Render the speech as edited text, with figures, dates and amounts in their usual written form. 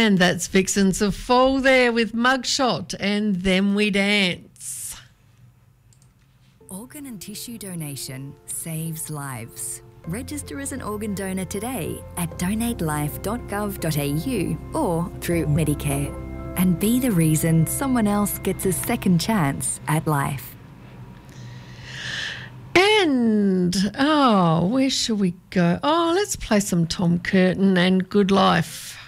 And that's Vixens of Fall there with Mugshot and Then We Dance. Organ and tissue donation saves lives. Register as an organ donor today at donatelife.gov.au or through Medicare. And be the reason someone else gets a second chance at life. And, where shall we go? Let's play some Tom Curtin and Good Life.